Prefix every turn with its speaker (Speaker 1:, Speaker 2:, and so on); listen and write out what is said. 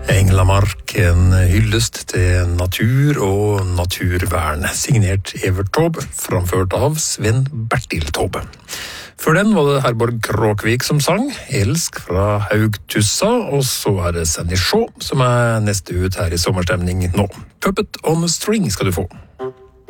Speaker 1: Englamark, en hyllest til natur og naturvern, signert Evert Taube, framført av Sven Bertil Taube. Før den var det Herborg Kråkvik som sang, Elsk fra Haugtussa, og så er det Sandy Shaw som er neste ut her i sommerstemning nå. Puppet on a String skal du få.